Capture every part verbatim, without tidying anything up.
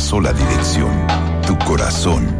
sola dirección, tu corazón.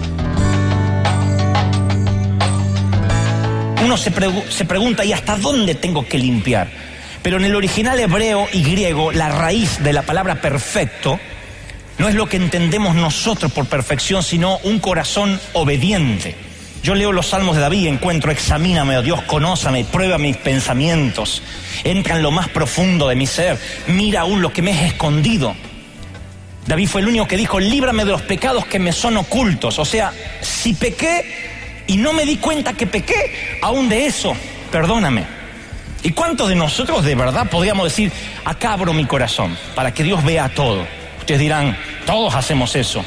Uno se, pregu- se pregunta, ¿y hasta dónde tengo que limpiar? Pero en el original hebreo y griego, la raíz de la palabra perfecto no es lo que entendemos nosotros por perfección, sino un corazón obediente. Yo leo los salmos de David y encuentro, examíname, oh Dios, conózame, prueba mis pensamientos, entra en lo más profundo de mi ser, mira aún lo que me es escondido. David fue el único que dijo, líbrame de los pecados que me son ocultos. O sea, si pequé y no me di cuenta que pequé, aún de eso, perdóname. ¿Y cuántos de nosotros de verdad podríamos decir, acá abro mi corazón, para que Dios vea todo? Ustedes dirán, todos hacemos eso.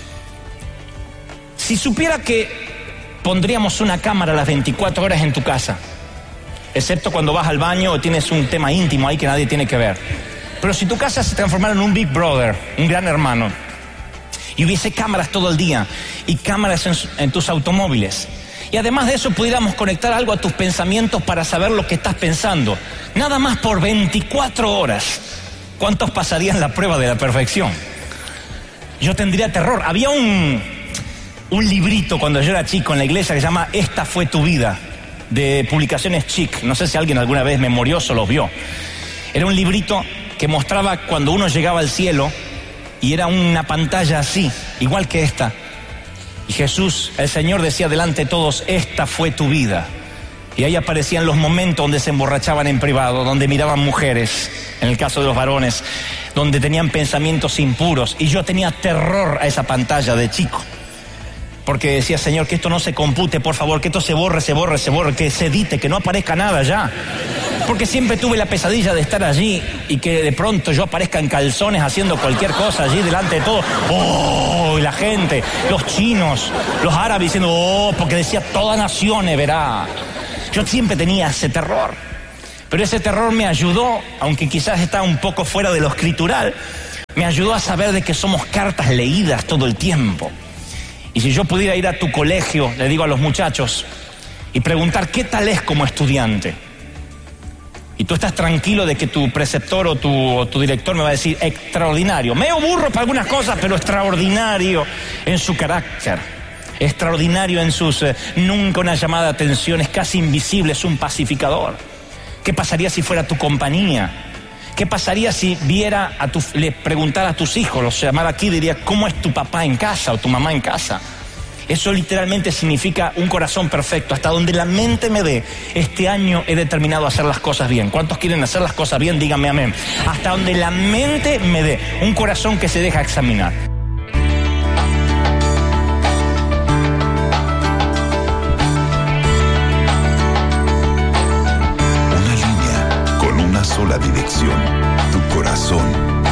Si supiera que pondríamos una cámara las veinticuatro horas en tu casa, excepto cuando vas al baño o tienes un tema íntimo ahí que nadie tiene que ver. Pero si tu casa se transformara en un Big Brother, un gran hermano, y hubiese cámaras todo el día, y cámaras en, en tus automóviles, y además de eso pudiéramos conectar algo a tus pensamientos para saber lo que estás pensando, nada más por veinticuatro horas, ¿cuántos pasarían la prueba de la perfección? Yo tendría terror. Había un, un librito cuando yo era chico en la iglesia que se llama Esta fue tu vida, de Publicaciones Chic. No sé si alguien alguna vez memorioso los vio. Era un librito que mostraba cuando uno llegaba al cielo y era una pantalla así, igual que esta. Y Jesús, el Señor, decía delante de todos, esta fue tu vida. Y ahí aparecían los momentos donde se emborrachaban en privado, donde miraban mujeres, en el caso de los varones, donde tenían pensamientos impuros. Y yo tenía terror a esa pantalla de chico, porque decía, Señor, que esto no se compute, por favor, que esto se borre, se borre, se borre, que se edite, que no aparezca nada ya. Porque siempre tuve la pesadilla de estar allí y que de pronto yo aparezca en calzones haciendo cualquier cosa allí delante de todo. ¡Oh! Y la gente, los chinos, los árabes diciendo, ¡oh! Porque decía, toda nación verá. Yo siempre tenía ese terror. Pero ese terror me ayudó, aunque quizás está un poco fuera de lo escritural, me ayudó a saber de que somos cartas leídas todo el tiempo. Y si yo pudiera ir a tu colegio, le digo a los muchachos, y preguntar qué tal es como estudiante, y tú estás tranquilo de que tu preceptor o tu, o tu director me va a decir extraordinario, medio burro para algunas cosas, pero extraordinario en su carácter, extraordinario en sus, eh, nunca una llamada de atención, es casi invisible, es un pacificador. ¿Qué pasaría si fuera tu compañía? ¿Qué pasaría si viera a tu, le preguntara a tus hijos, los llamara aquí y diría, ¿cómo es tu papá en casa o tu mamá en casa? Eso literalmente significa un corazón perfecto. Hasta donde la mente me dé, este año he determinado hacer las cosas bien. ¿Cuántos quieren hacer las cosas bien? Díganme amén. Hasta donde la mente me dé, un corazón que se deja examinar. Una línea con una sola dirección, tu corazón.